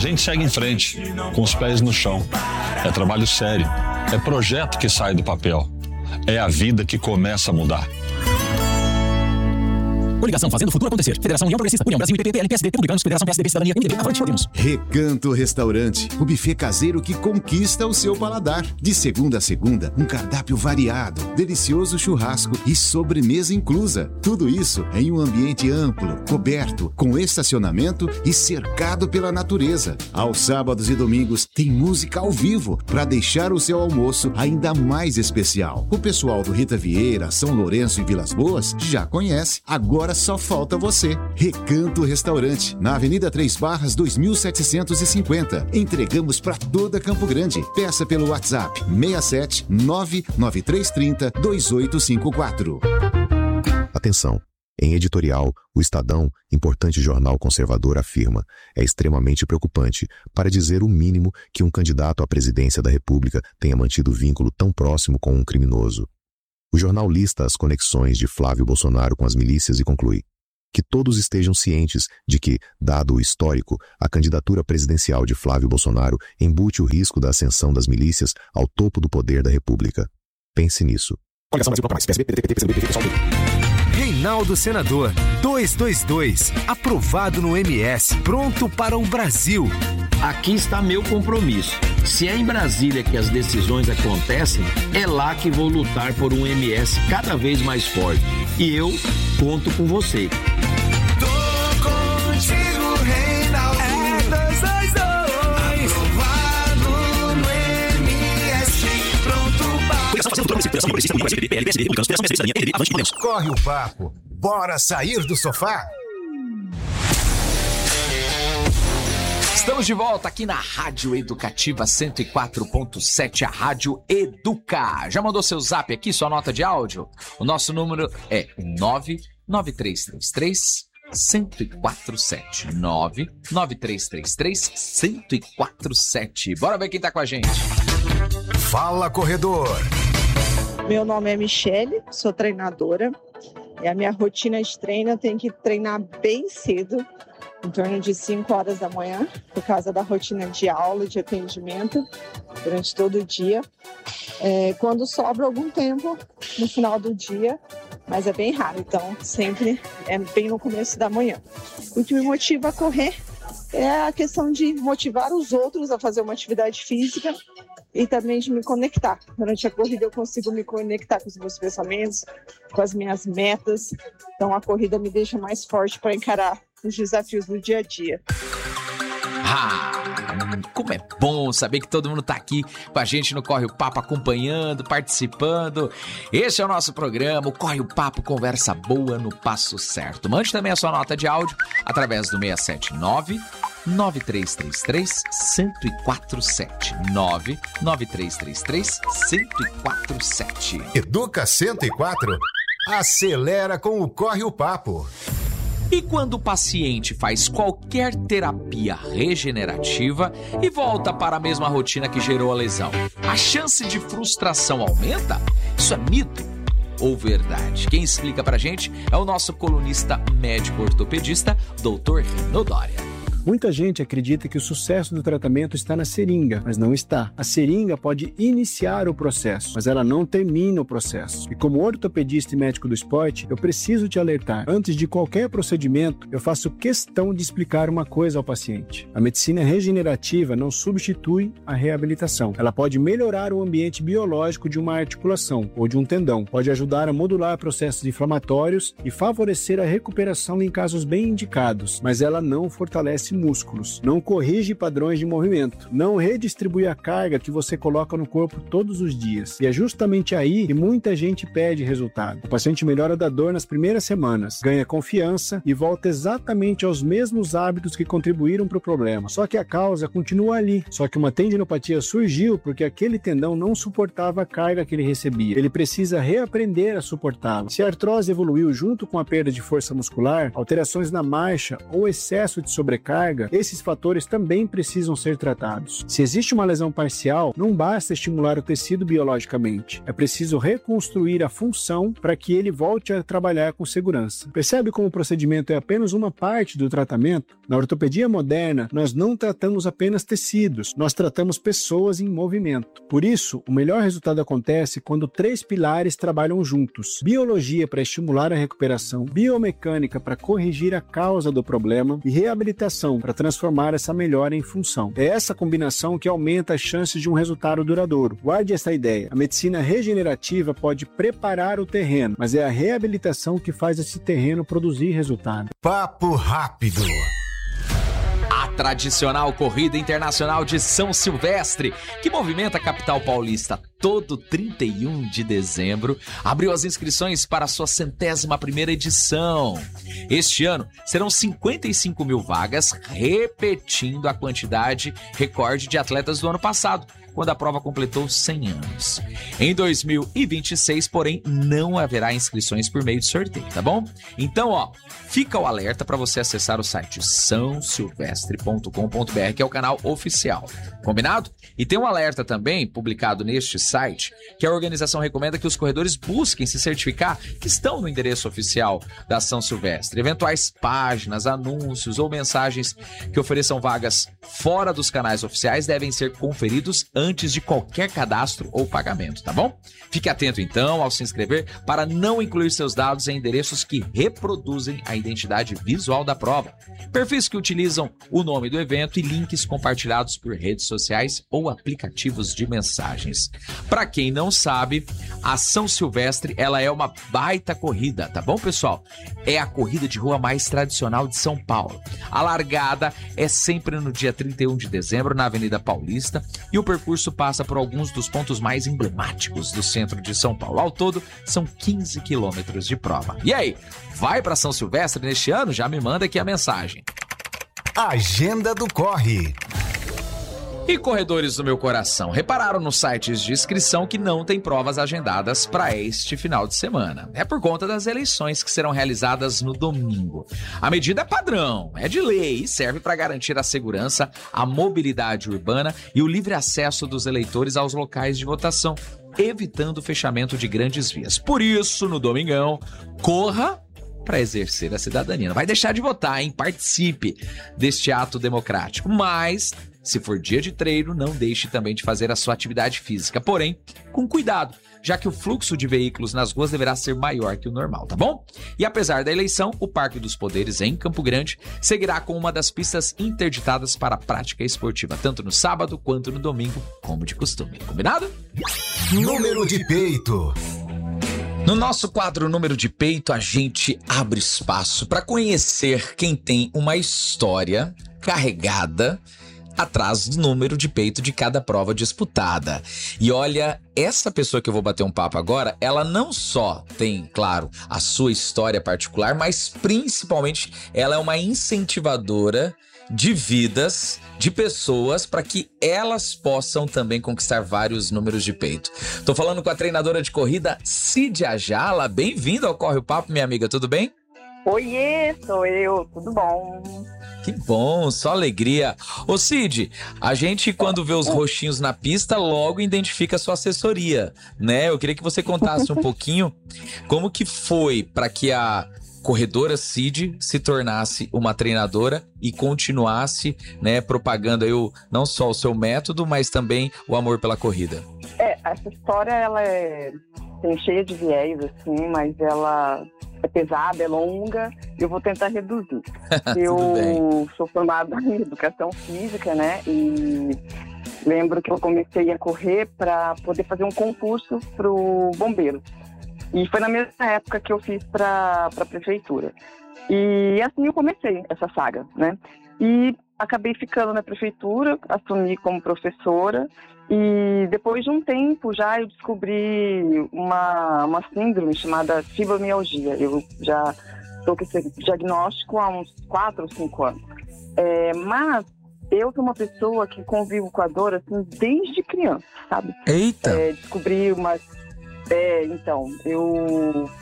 gente segue em frente, com os pés no chão. É trabalho sério, é projeto que sai do papel. É a vida que começa a mudar. Coligação Fazendo o Futuro Acontecer. Federação União Progressista, União Brasil, IPP, PL, PSD, Republicanos, Federação PSDB, Cidadania, MDB, Avante, Podemos. Recanto Restaurante, o buffet caseiro que conquista o seu paladar. De segunda a segunda, um cardápio variado, delicioso churrasco e sobremesa inclusa. Tudo isso em um ambiente amplo, coberto, com estacionamento e cercado pela natureza. Aos sábados e domingos tem música ao vivo para deixar o seu almoço ainda mais especial. O pessoal do Rita Vieira, São Lourenço e Vilas Boas já conhece. Agora só falta você. Recanto Restaurante, na Avenida 3 Barras 2750. Entregamos para toda Campo Grande. Peça pelo WhatsApp 67 99330 2854. Atenção! Em editorial, o Estadão, importante jornal conservador, afirma: é extremamente preocupante, para dizer o mínimo, que um candidato à presidência da República tenha mantido vínculo tão próximo com um criminoso. O jornal lista as conexões de Flávio Bolsonaro com as milícias e conclui: que todos estejam cientes de que, dado o histórico, a candidatura presidencial de Flávio Bolsonaro embute o risco da ascensão das milícias ao topo do poder da República. Pense nisso. Reinaldo Senador 222, aprovado no MS, pronto para o Brasil. Aqui está meu compromisso. Se é em Brasília que as decisões acontecem, é lá que vou lutar por um MS cada vez mais forte. E eu conto com você. Tô contigo, Reinaldo. É 222. Aprovado no MS, pronto para... Corre o papo. Bora sair do sofá? Estamos de volta aqui na Rádio Educativa 104.7, a Rádio Educa. Já mandou seu zap aqui, sua nota de áudio? O nosso número é 99333-1047. 99333-1047. Bora ver quem tá com a gente. Fala, corredor. Meu nome é Michele, sou treinadora. E a minha rotina de treino, eu tenho que treinar bem cedo, em torno de 5 horas da manhã, por causa da rotina de aula, de atendimento, durante todo o dia. Quando sobra algum tempo, no final do dia, mas é bem raro, então sempre é bem no começo da manhã. O que me motiva a correr é a questão de motivar os outros a fazer uma atividade física e também de me conectar. Durante a corrida eu consigo me conectar com os meus pensamentos, com as minhas metas, então a corrida me deixa mais forte para encarar os desafios do dia a dia. Como é bom saber que todo mundo tá aqui com a gente no Corre o Papo, acompanhando, participando. Esse é o nosso programa, o Corre o Papo, conversa boa no passo certo. Mande também a sua nota de áudio através do 679-9333-1047. 99333-1047. Educa 104. Acelera com o Corre o Papo. E quando o paciente faz qualquer terapia regenerativa e volta para a mesma rotina que gerou a lesão, a chance de frustração aumenta? Isso é mito ou verdade? Quem explica pra gente é o nosso colunista médico ortopedista, Dr. Rino Dória. Muita gente acredita que o sucesso do tratamento está na seringa, mas não está. A seringa pode iniciar o processo, mas ela não termina o processo. E como ortopedista e médico do esporte, eu preciso te alertar. Antes de qualquer procedimento, eu faço questão de explicar uma coisa ao paciente. A medicina regenerativa não substitui a reabilitação. Ela pode melhorar o ambiente biológico de uma articulação ou de um tendão. Pode ajudar a modular processos inflamatórios e favorecer a recuperação em casos bem indicados, mas ela não fortalece músculos, não corrige padrões de movimento, não redistribui a carga que você coloca no corpo todos os dias. E é justamente aí que muita gente perde resultado. O paciente melhora da dor nas primeiras semanas, ganha confiança e volta exatamente aos mesmos hábitos que contribuíram para o problema. Só que a causa continua ali. Só que uma tendinopatia surgiu porque aquele tendão não suportava a carga que ele recebia. Ele precisa reaprender a suportá-la. Se a artrose evoluiu junto com a perda de força muscular, alterações na marcha ou excesso de sobrecarga, carga, esses fatores também precisam ser tratados. Se existe uma lesão parcial, não basta estimular o tecido biologicamente. É preciso reconstruir a função para que ele volte a trabalhar com segurança. Percebe como o procedimento é apenas uma parte do tratamento? Na ortopedia moderna, nós não tratamos apenas tecidos, nós tratamos pessoas em movimento. Por isso, o melhor resultado acontece quando 3 pilares trabalham juntos: biologia para estimular a recuperação, biomecânica para corrigir a causa do problema e reabilitação para transformar essa melhora em função. É essa combinação que aumenta as chances de um resultado duradouro. Guarde essa ideia. A medicina regenerativa pode preparar o terreno, mas é a reabilitação que faz esse terreno produzir resultado. Papo rápido. A tradicional corrida internacional de São Silvestre, que movimenta a capital paulista todo 31 de dezembro, abriu as inscrições para a sua 101ª edição. Este ano serão 55 mil vagas, repetindo a quantidade recorde de atletas do ano passado, quando a prova completou 100 anos. Em 2026, porém, não haverá inscrições por meio de sorteio, tá bom? Então, fica o alerta para você acessar o site saosilvestre.com.br, que é o canal oficial. Combinado? E tem um alerta também, publicado neste site, que a organização recomenda que os corredores busquem se certificar que estão no endereço oficial da São Silvestre. Eventuais páginas, anúncios ou mensagens que ofereçam vagas fora dos canais oficiais devem ser conferidos antes de qualquer cadastro ou pagamento, tá bom? Fique atento, então, ao se inscrever para não incluir seus dados em endereços que reproduzem a identidade visual da prova, perfis que utilizam o nome do evento e links compartilhados por redes sociais ou aplicativos de mensagens. Para quem não sabe, a São Silvestre, ela é uma baita corrida, tá bom, pessoal? É a corrida de rua mais tradicional de São Paulo. A largada é sempre no dia 31 de dezembro, na Avenida Paulista, e o percurso passa por alguns dos pontos mais emblemáticos do centro de São Paulo. Ao todo, são 15 quilômetros de prova. E aí, vai para São Silvestre neste ano? Já me manda aqui a mensagem. Agenda do Corre. E corredores do meu coração, repararam nos sites de inscrição que não tem provas agendadas para este final de semana. É por conta das eleições que serão realizadas no domingo. A medida é padrão, é de lei e serve para garantir a segurança, a mobilidade urbana e o livre acesso dos eleitores aos locais de votação, evitando o fechamento de grandes vias. Por isso, no domingão, corra para exercer a cidadania. Não vai deixar de votar, hein? Participe deste ato democrático. Mas, se for dia de treino, não deixe também de fazer a sua atividade física. Porém, com cuidado, já que o fluxo de veículos nas ruas deverá ser maior que o normal, tá bom? E apesar da eleição, o Parque dos Poderes, em Campo Grande, seguirá com uma das pistas interditadas para a prática esportiva, tanto no sábado quanto no domingo, como de costume. Combinado? Número de peito. No nosso quadro Número de Peito, a gente abre espaço para conhecer quem tem uma história carregada atrás do número de peito de cada prova disputada. E olha, essa pessoa que eu vou bater um papo agora, ela não só tem, claro, a sua história particular, mas principalmente ela é uma incentivadora de vidas de pessoas para que elas possam também conquistar vários números de peito. Tô falando com a treinadora de corrida, Cid Ajala. Bem-vindo ao Corre o Papo, minha amiga, tudo bem? Oiê, sou eu, tudo bom? Que bom, só alegria. Ô Cid, a gente quando vê os roxinhos na pista, logo identifica a sua assessoria, né? Eu queria que você contasse um pouquinho como que foi para que a corredora Cid se tornasse uma treinadora e continuasse, né, propagando aí não só o seu método, mas também o amor pela corrida. Essa história, ela tem cheia de viés, assim, mas ela é pesada, é longa, e eu vou tentar reduzir. Eu sou formada em educação física, né, e lembro que eu comecei a correr para poder fazer um concurso pro bombeiro. E foi na mesma época que eu fiz para a prefeitura. E assim eu comecei essa saga, né? E acabei ficando na prefeitura, assumi como professora. E depois de um tempo já eu descobri uma síndrome chamada fibromialgia. Eu já estou com esse diagnóstico há uns 4 ou 5 anos. Mas eu sou uma pessoa que convivo com a dor assim, desde criança, sabe? Eita! Descobri uma... então,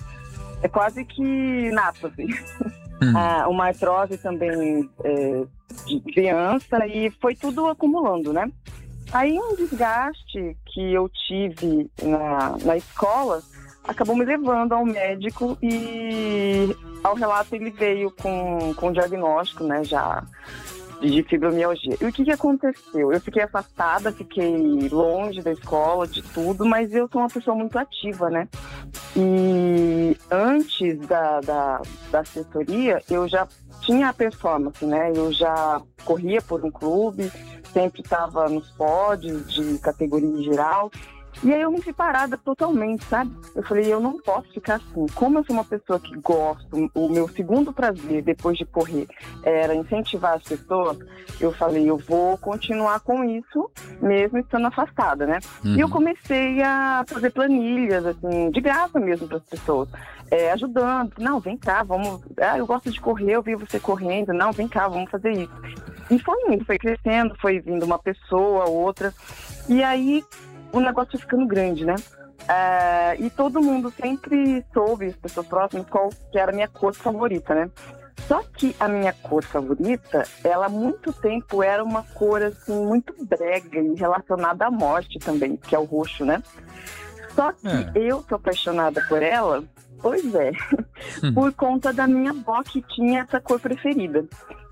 é quase que nato, assim. Uma artrose também criança e foi tudo acumulando, né? Aí um desgaste que eu tive na escola acabou me levando ao médico e ao relato ele veio com diagnóstico, né, já de fibromialgia. E o que aconteceu? Eu fiquei afastada, fiquei longe da escola, de tudo, mas eu sou uma pessoa muito ativa, né? E antes da assessoria, eu já tinha a performance, né? Eu já corria por um clube, sempre estava nos pódios de categoria geral. E aí eu me vi parada totalmente, sabe? Eu falei, eu não posso ficar assim. Como eu sou uma pessoa que gosto, o meu segundo prazer depois de correr era incentivar as pessoas, eu falei, eu vou continuar com isso, mesmo estando afastada, né? E eu comecei a fazer planilhas, assim, de graça mesmo para as pessoas, ajudando. Não, vem cá, vamos... eu gosto de correr, eu vi você correndo. Não, vem cá, vamos fazer isso. E foi indo, foi crescendo, foi vindo uma pessoa, outra. E aí o negócio foi ficando grande, né? E todo mundo sempre soube, as pessoas próximas, qual que era a minha cor favorita, né? Só que a minha cor favorita, ela há muito tempo era uma cor, assim, muito brega e relacionada à morte também, que é o roxo, né? Só que eu sou apaixonada por ela, pois é, por conta da minha avó que tinha essa cor preferida.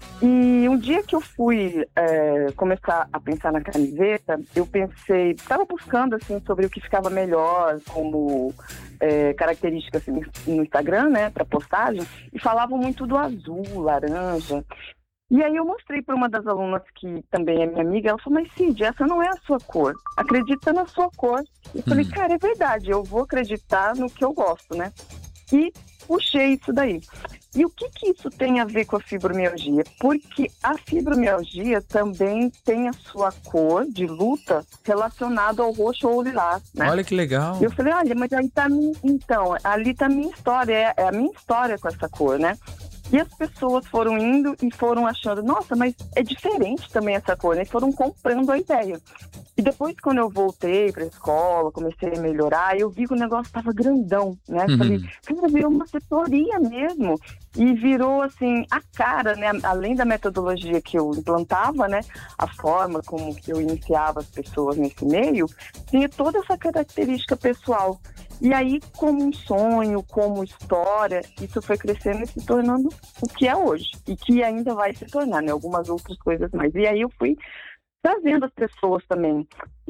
E um dia que eu fui começar a pensar na camiseta, eu pensei, estava buscando assim sobre o que ficava melhor como características assim, no Instagram, né, para postagem, e falavam muito do azul, laranja. E aí eu mostrei para uma das alunas que também é minha amiga, ela falou, mas Cid, essa não é a sua cor, acredita na sua cor. Eu falei, cara, é verdade, eu vou acreditar no que eu gosto, né? E puxei isso daí. E o que isso tem a ver com a fibromialgia? Porque a fibromialgia também tem a sua cor de luta relacionada ao roxo ou lilás, né? Olha que legal. Eu falei, olha, mas aí tá então, ali tá a minha história, é a minha história com essa cor, né? E as pessoas foram indo e foram achando, nossa, mas é diferente também essa cor, né? E foram comprando a ideia. E depois, quando eu voltei para a escola, comecei a melhorar, eu vi que o negócio estava grandão, né? Falei, cara, virou uma assessoria mesmo. E virou, assim, a cara, né? Além da metodologia que eu implantava, né? A forma como que eu iniciava as pessoas nesse meio, tinha toda essa característica pessoal. E aí, como um sonho, como história, isso foi crescendo e se tornando o que é hoje. E que ainda vai se tornar, né? Algumas outras coisas mais. E aí eu fui trazendo as pessoas também.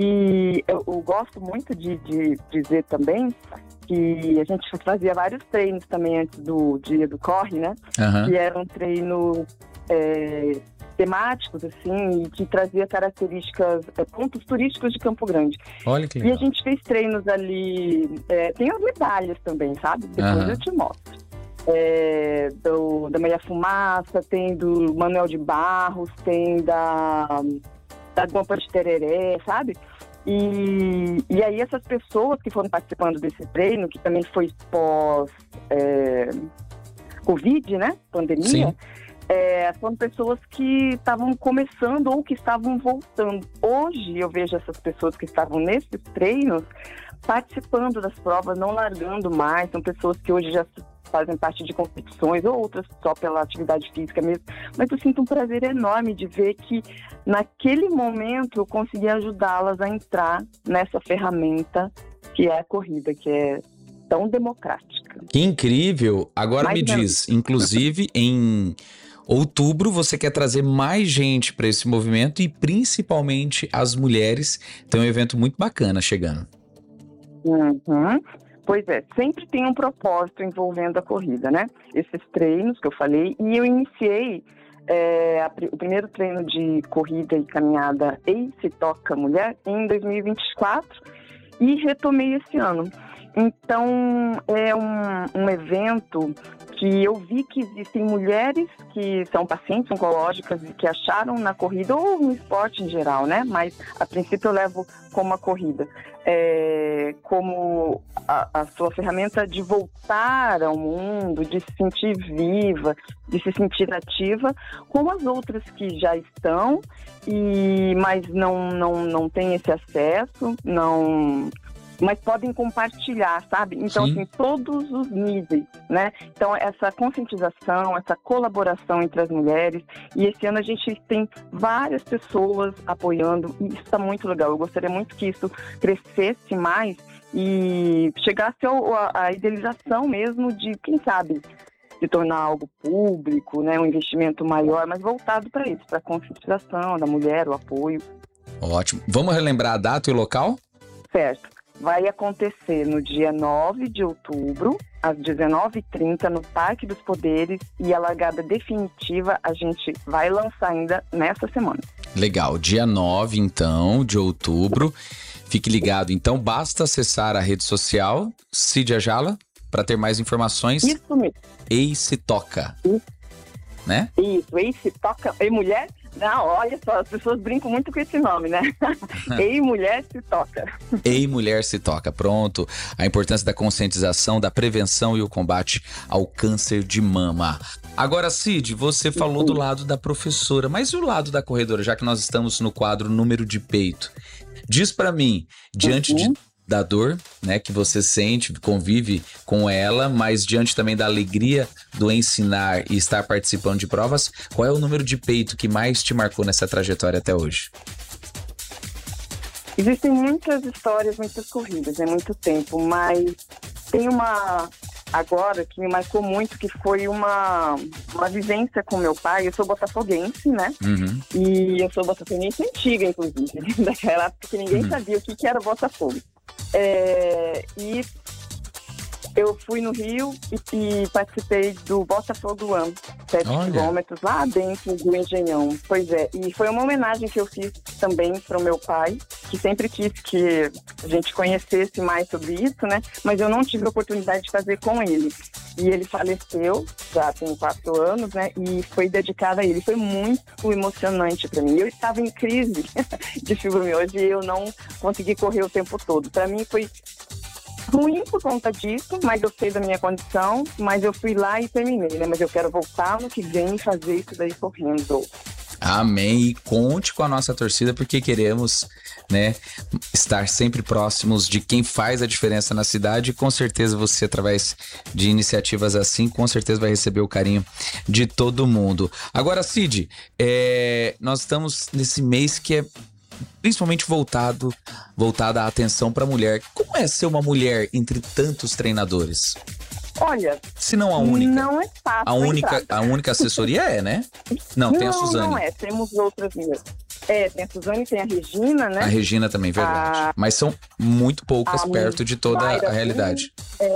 E eu gosto muito de dizer também que a gente fazia vários treinos também antes do dia do corre, né? Que eram treinos temáticos, assim, e que trazia características, pontos turísticos de Campo Grande. Olha que legal. E a gente fez treinos ali, tem as medalhas também, sabe? Depois eu te mostro. Da Maria Fumaça, tem do Manuel de Barros, tem da Guampa de Tereré, sabe? E aí essas pessoas que foram participando desse treino, que também foi pós Covid, né? Pandemia. Sim. Foram pessoas que estavam começando ou que estavam voltando. Hoje eu vejo essas pessoas que estavam nesses treinos participando das provas, não largando mais. São pessoas que hoje já fazem parte de competições, ou outras só pela atividade física mesmo. Mas eu sinto um prazer enorme de ver que naquele momento eu consegui ajudá-las a entrar nessa ferramenta que é a corrida, que é tão democrática. Que incrível! Agora Mais me diz, inclusive em outubro você quer trazer mais gente para esse movimento e principalmente as mulheres. Tem um evento muito bacana chegando. Pois é, sempre tem um propósito envolvendo a corrida, né? Esses treinos que eu falei, e eu iniciei o primeiro treino de corrida e caminhada Ace Toca Mulher em 2024 e retomei esse ano. Então, é um evento que eu vi que existem mulheres que são pacientes oncológicas e que acharam na corrida, ou no esporte em geral, né? Mas, a princípio, eu levo como a corrida, como a sua ferramenta de voltar ao mundo, de se sentir viva, de se sentir ativa, como as outras que já estão, mas não têm esse acesso, não mas podem compartilhar, sabe? Então, Sim. assim, todos os níveis, né? Então, essa conscientização, essa colaboração entre as mulheres, e esse ano a gente tem várias pessoas apoiando, e isso está muito legal. Eu gostaria muito que isso crescesse mais e chegasse à idealização mesmo de, quem sabe, de tornar algo público, né? Um investimento maior, mas voltado para isso, para a conscientização da mulher, o apoio. Ótimo. Vamos relembrar a data e o local? Certo. Vai acontecer no dia 9 de outubro, às 19h30, no Parque dos Poderes, e a largada definitiva a gente vai lançar ainda nessa semana. Legal. Dia 9, então, de outubro. Fique ligado. Então, basta acessar a rede social Cid Ajala para ter mais informações. Isso mesmo. Ei Se Toca. Né? Isso, Ei Se Toca. Ei Mulher? Não, olha só, as pessoas brincam muito com esse nome, né? Ei Mulher Se Toca. Ei Mulher Se Toca, pronto. A importância da conscientização, da prevenção e o combate ao câncer de mama. Agora, Cid, você falou do lado da professora, mas e o lado da corredora, já que nós estamos no quadro número de peito? Diz pra mim, diante da dor, né, que você sente, convive com ela, mas diante também da alegria do ensinar e estar participando de provas, qual é o número de peito que mais te marcou nessa trajetória até hoje? Existem muitas histórias, muitas corridas, é muito tempo, mas tem uma agora que me marcou muito, que foi uma vivência com meu pai. Eu sou botafoguense, né? Uhum. E eu sou botafoguense antiga, inclusive, daquela época que ninguém sabia o que era o Botafogo. E eu fui no Rio e participei do Botafogo One, 7 quilômetros lá dentro do Engenhão. Pois é, e foi uma homenagem que eu fiz também para o meu pai, que sempre quis que a gente conhecesse mais sobre isso, né? Mas eu não tive a oportunidade de fazer com ele. E ele faleceu, já tem 4 anos, né? E foi dedicada a ele. Foi muito emocionante para mim. Eu estava em crise de fibromialgia e eu não consegui correr o tempo todo. Para mim foi ruim por conta disso, mas eu sei da minha condição, mas eu fui lá e terminei, né? Mas eu quero voltar no que vem e fazer isso daí correndo. Amém. E conte com a nossa torcida, porque queremos, né, estar sempre próximos de quem faz a diferença na cidade. E com certeza você, através de iniciativas assim, com certeza vai receber o carinho de todo mundo. Agora, Cid, nós estamos nesse mês que é principalmente voltada a atenção para a mulher. Como é ser uma mulher entre tantos treinadores? Olha, se não a única. Não é fácil. A única assessoria né? Não, tem a Suzane. Não é, temos outras mesmo. Tem a Suzane, tem a Regina, né? A Regina também, verdade. Mas são muito poucas perto de toda a realidade.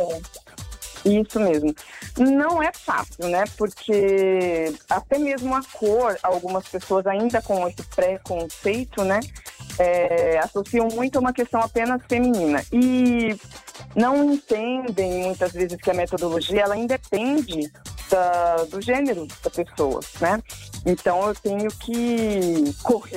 Isso mesmo. Não é fácil, né? Porque até mesmo a cor, algumas pessoas ainda com esse preconceito, né? Associam muito a uma questão apenas feminina. E não entendem muitas vezes que a metodologia ela independe do gênero da pessoa, né? Então eu tenho que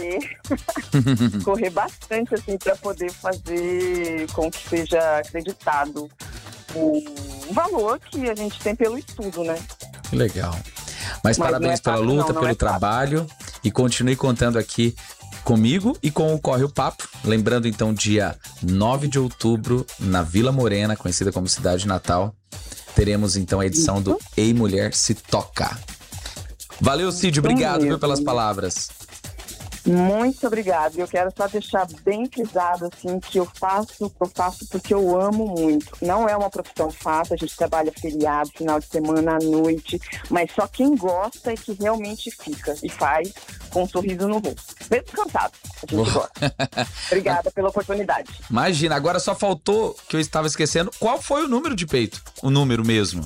correr bastante assim para poder fazer com que seja acreditado o valor que a gente tem pelo estudo, né? Que legal. Mas parabéns pela luta, pelo trabalho, e continue contando aqui comigo e com o Corre o Papo. Lembrando então, dia 9 de outubro, na Vila Morena, conhecida como Cidade Natal, teremos então a edição do Ei Mulher Se Toca. Valeu, Cid, obrigado pelas palavras. Muito obrigada. Eu quero só deixar bem frisado assim, que eu faço porque eu amo muito. Não é uma profissão fácil, a gente trabalha feriado, final de semana, à noite, mas só quem gosta é que realmente fica e faz com um sorriso no rosto. Bem descansado, a gente gosta. Obrigada pela oportunidade. Imagina, agora só faltou, que eu estava esquecendo, qual foi o número de peito? O número mesmo.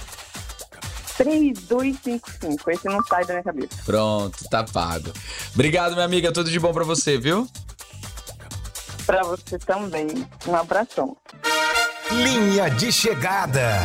3255, esse não sai da minha cabeça. Pronto, tá pago. Obrigado, minha amiga, tudo de bom pra você, viu? Pra você também, um abração. Linha de chegada.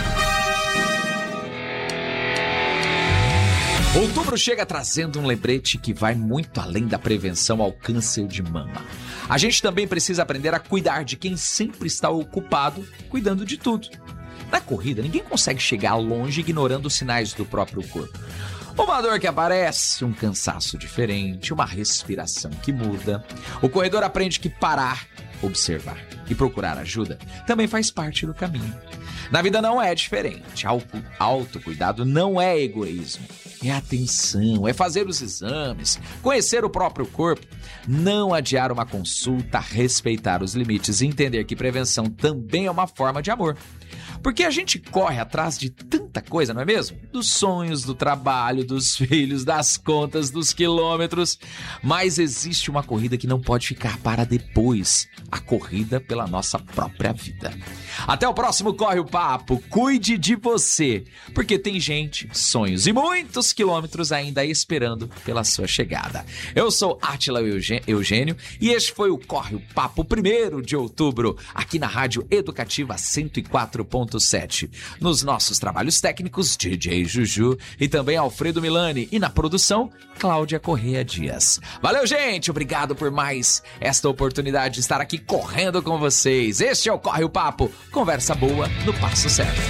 Outubro chega trazendo um lembrete que vai muito além da prevenção ao câncer de mama. A gente também precisa aprender a cuidar de quem sempre está ocupado cuidando de tudo. Na corrida, ninguém consegue chegar longe ignorando os sinais do próprio corpo. Uma dor que aparece, um cansaço diferente, uma respiração que muda. O corredor aprende que parar, observar e procurar ajuda também faz parte do caminho. Na vida não é diferente. Autocuidado não é egoísmo. É atenção, é fazer os exames, conhecer o próprio corpo, não adiar uma consulta, respeitar os limites e entender que prevenção também é uma forma de amor. Porque a gente corre atrás de tanta coisa, não é mesmo? Dos sonhos, do trabalho, dos filhos, das contas, dos quilômetros. Mas existe uma corrida que não pode ficar para depois. A corrida pela nossa própria vida. Até o próximo Corre o Papo. Cuide de você. Porque tem gente, sonhos e muitos quilômetros ainda esperando pela sua chegada. Eu sou Átila Eugênio e este foi o Corre o Papo 1º de outubro, aqui na Rádio Educativa 104.7. Nos nossos trabalhos técnicos, DJ Juju e também Alfredo Milani. E na produção, Cláudia Correia Dias. Valeu, gente! Obrigado por mais esta oportunidade de estar aqui correndo com vocês. Este é o Corre o Papo. Conversa boa no passo certo.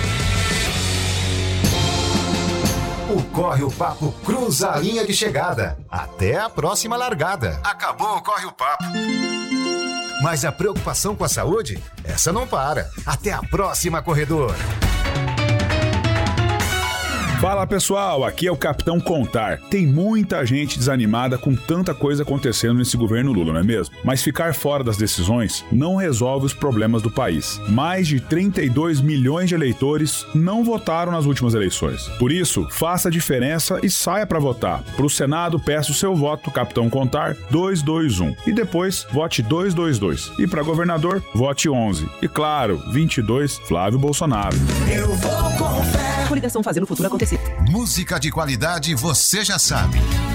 O Corre o Papo cruza a linha de chegada. Até a próxima largada. Acabou o Corre o Papo. Mas a preocupação com a saúde, essa não para. Até a próxima, corredor. Fala pessoal, aqui é o Capitão Contar. Tem muita gente desanimada com tanta coisa acontecendo nesse governo Lula, não é mesmo? Mas ficar fora das decisões não resolve os problemas do país. Mais de 32 milhões de eleitores não votaram nas últimas eleições. Por isso, faça a diferença e saia para votar. Para o Senado, peça o seu voto, Capitão Contar 221. E depois, vote 222. E para governador, vote 11. E claro, 22, Flávio Bolsonaro. Eu vou com fé. Coligação fazendo o futuro acontecer. Música de qualidade você já sabe.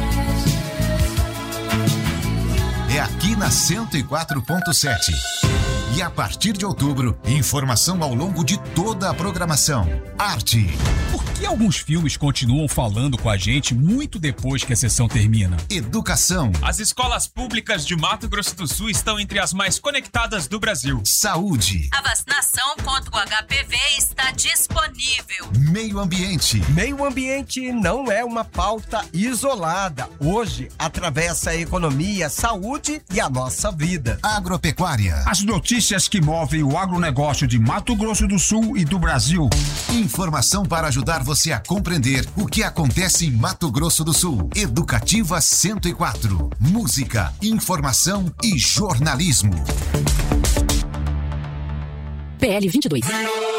É aqui na 104.7. E a partir de outubro, informação ao longo de toda a programação. Arte. Por que alguns filmes continuam falando com a gente muito depois que a sessão termina? Educação. As escolas públicas de Mato Grosso do Sul estão entre as mais conectadas do Brasil. Saúde. A vacinação contra o HPV está disponível. Meio ambiente. Meio ambiente não é uma pauta isolada. Hoje, atravessa a economia, a saúde e a nossa vida. Agropecuária. As notícias que movem o agronegócio de Mato Grosso do Sul e do Brasil. Informação para ajudar você a compreender o que acontece em Mato Grosso do Sul. Educativa 104. Música, informação e jornalismo. PL 22.